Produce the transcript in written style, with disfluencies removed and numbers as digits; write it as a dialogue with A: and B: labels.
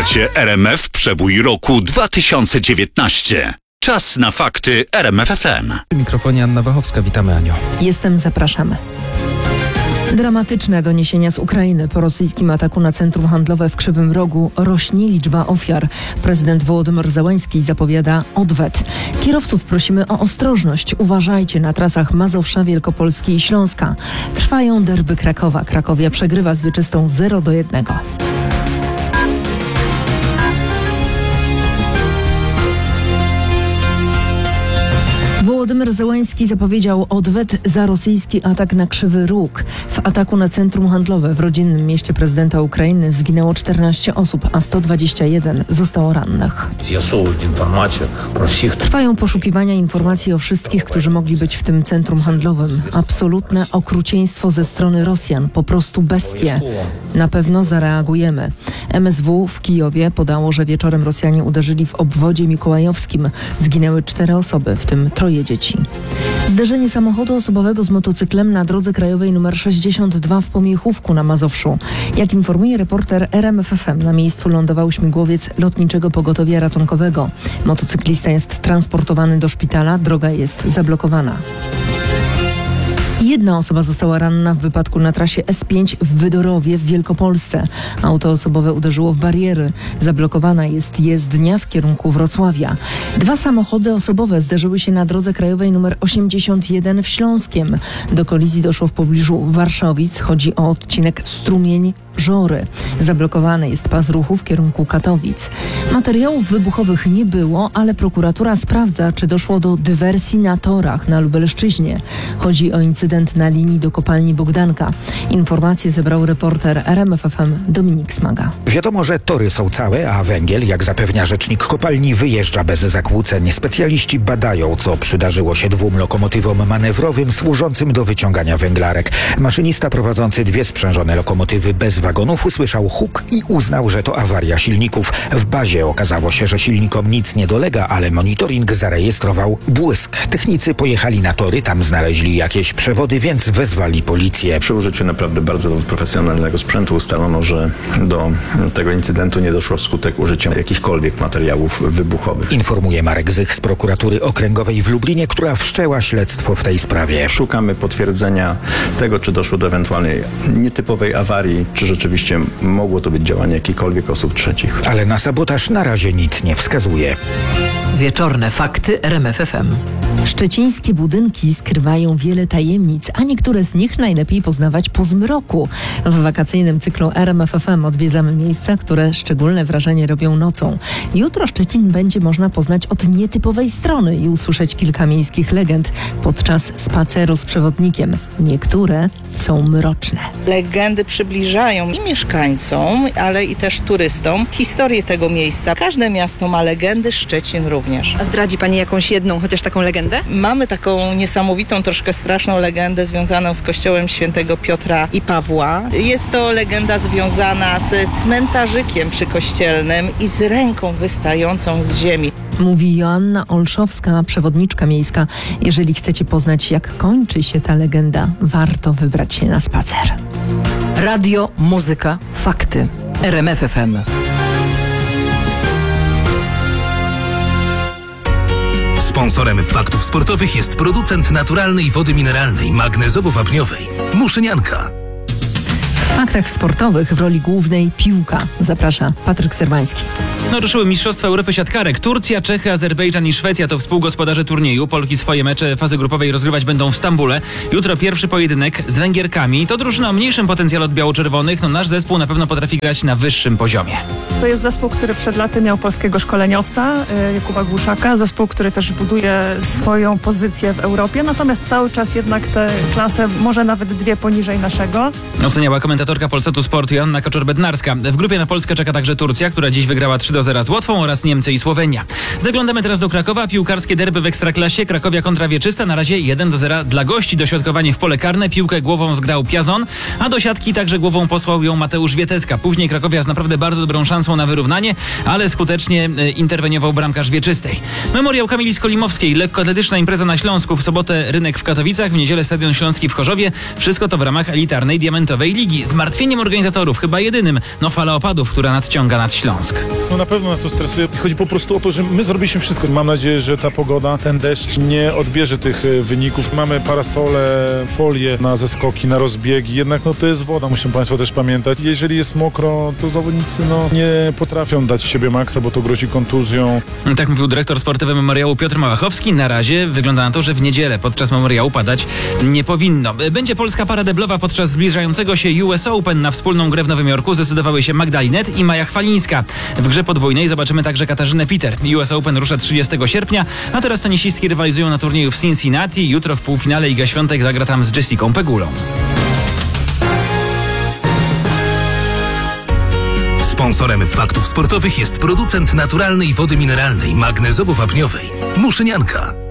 A: Słuchacie RMF Przebój roku 2019. Czas na fakty RMF FM.
B: W mikrofonie Anna Wachowska. Witamy, Aniu.
C: Jestem, zapraszamy. Dramatyczne doniesienia z Ukrainy. Po rosyjskim ataku na centrum handlowe w Krzywym Rogu rośnie liczba ofiar. Prezydent Wołodymyr Zełański zapowiada odwet. Kierowców prosimy o ostrożność. Uważajcie na trasach Mazowsza, Wielkopolski i Śląska. Trwają derby Krakowa. Krakowia przegrywa z Wieczystą 0-1. Wołodymyr Zełański zapowiedział odwet za rosyjski atak na Krzywy Róg. W ataku na centrum handlowe w rodzinnym mieście prezydenta Ukrainy zginęło 14 osób, a 121 zostało rannych. Trwają poszukiwania informacji o wszystkich, którzy mogli być w tym centrum handlowym. Absolutne okrucieństwo ze strony Rosjan, po prostu bestie. Na pewno zareagujemy. MSW w Kijowie podało, że wieczorem Rosjanie uderzyli w obwodzie mikołajowskim. Zginęły 4 osoby, w tym 3 dzieci. Zderzenie samochodu osobowego z motocyklem na drodze krajowej nr 62 w Pomiechówku na Mazowszu. Jak informuje reporter RMF FM, na miejscu lądował śmigłowiec Lotniczego Pogotowia Ratunkowego. Motocyklista jest transportowany do szpitala, droga jest zablokowana. Jedna osoba została ranna w wypadku na trasie S5 w Wydorowie w Wielkopolsce. Auto osobowe uderzyło w bariery. Zablokowana jest jezdnia w kierunku Wrocławia. 2 samochody osobowe zderzyły się na drodze krajowej nr 81 w Śląskiem. Do kolizji doszło w pobliżu Warszowic. Chodzi o odcinek Strumień-Żory. Zablokowany jest pas ruchu w kierunku Katowic. Materiałów wybuchowych nie było, ale prokuratura sprawdza, czy doszło do dywersji na torach na Lubelszczyźnie. Chodzi o incydent na linii do kopalni Bogdanka. Informacje zebrał reporter RMF FM Dominik Smaga.
D: Wiadomo, że tory są całe, a węgiel, jak zapewnia rzecznik kopalni, wyjeżdża bez zakłóceń. Specjaliści badają, co przydarzyło się 2 lokomotywom manewrowym służącym do wyciągania węglarek. Maszynista prowadzący 2 sprzężone lokomotywy bez wagonów usłyszał huk i uznał, że to awaria silników. W bazie okazało się, że silnikom nic nie dolega, ale monitoring zarejestrował błysk. Technicy pojechali na tory, tam znaleźli jakieś przewody, więc wezwali policję.
E: Przy użyciu naprawdę bardzo profesjonalnego sprzętu ustalono, że do tego incydentu nie doszło wskutek użycia jakichkolwiek materiałów wybuchowych.
D: Informuje Marek Zych z prokuratury okręgowej w Lublinie, która wszczęła śledztwo w tej sprawie.
E: Szukamy potwierdzenia tego, czy doszło do ewentualnej nietypowej awarii, czy rzeczywiście mogło to być działanie jakichkolwiek osób trzecich.
D: Ale na sabotaż na razie nic nie wskazuje.
F: Wieczorne fakty RMF FM.
C: Szczecińskie budynki skrywają wiele tajemnic, a niektóre z nich najlepiej poznawać po zmroku. W wakacyjnym cyklu RMF FM odwiedzamy miejsca, które szczególne wrażenie robią nocą. Jutro Szczecin będzie można poznać od nietypowej strony i usłyszeć kilka miejskich legend podczas spaceru z przewodnikiem. Niektóre są mroczne.
G: Legendy przybliżają i mieszkańcom, ale i też turystom historię tego miejsca. Każde miasto ma legendy, Szczecin również.
F: A zdradzi Pani jakąś jedną, chociaż taką legendę?
G: Mamy taką niesamowitą, troszkę straszną legendę związaną z kościołem świętego Piotra i Pawła. Jest to legenda związana z cmentarzykiem przykościelnym i z ręką wystającą z ziemi.
C: Mówi Joanna Olszowska, przewodniczka miejska. Jeżeli chcecie poznać, jak kończy się ta legenda, warto wybrać się na spacer.
F: Radio, muzyka, fakty. RMF FM.
H: Sponsorem faktów sportowych jest producent naturalnej wody mineralnej, magnezowo-wapniowej Muszynianka.
C: W faktach sportowych w roli głównej piłka. Zaprasza Patryk Serwański.
I: Ruszyły Mistrzostwa Europy siatkarek. Turcja, Czechy, Azerbejdżan i Szwecja to współgospodarze turnieju. Polki swoje mecze fazy grupowej rozgrywać będą w Stambule. Jutro pierwszy pojedynek z Węgierkami. To drużyna o mniejszym potencjale od biało-czerwonych. Nasz zespół na pewno potrafi grać na wyższym poziomie.
J: To jest zespół, który przed laty miał polskiego szkoleniowca, Jakuba Głuszaka. Zespół, który też buduje swoją pozycję w Europie. Natomiast cały czas jednak tę klasę, może nawet 2 poniżej naszego.
I: Oceniała komentatorka Polsatu Sport Joanna Kaczor-Bednarska. W grupie na Polskę czeka także Turcja, która dziś wygrała 3-0 z Łotwą, oraz Niemcy i Słowenia. Zaglądamy teraz do Krakowa. Piłkarskie derby w Ekstraklasie. Krakowia kontra Wieczysta. Na razie 1-0 dla gości. Dośrodkowanie w pole karne. Piłkę głową zgrał Piazon, a do siatki także głową posłał ją Mateusz Wieteska. Później Krakowia z naprawdę bardzo dobrą szansą na wyrównanie, ale skutecznie interweniował bramkarz Wieczystej. Memoriał Kamili Skolimowskiej. Lekkoatletyczna impreza na Śląsku. W sobotę rynek w Katowicach, w niedzielę Stadion Śląski w Chorzowie. Wszystko to w ramach elitarnej Diamentowej Ligi. Zmartwieniem organizatorów, chyba jedynym, fala opadów, która nadciąga nad Śląsk.
K: No na pewno nas to stresuje. Chodzi po prostu o to, że my zrobiliśmy wszystko. Mam nadzieję, że ta pogoda, ten deszcz nie odbierze tych wyników. Mamy parasole, folie na zeskoki, na rozbiegi. Jednak to jest woda, musimy Państwo też pamiętać. Jeżeli jest mokro, to zawodnicy nie potrafią dać siebie maksa, bo to grozi kontuzją.
I: Tak mówił dyrektor sportowy Memoriału Piotr Małachowski. Na razie wygląda na to, że w niedzielę podczas Memoriału padać nie powinno. Będzie polska para deblowa podczas zbliżającego się US Open. Na wspólną grę w Nowym Jorku zdecydowały się Magdalinet i Maja Chwalińska. W grze podwójnej zobaczymy także Katarzynę Peter. US Open rusza 30 sierpnia, a teraz tenisistki rywalizują na turnieju w Cincinnati. Jutro w półfinale Iga Świątek zagra tam z Jessicą Pegulą.
H: Sponsorem faktów sportowych jest producent naturalnej wody mineralnej magnezowo-wapniowej Muszynianka.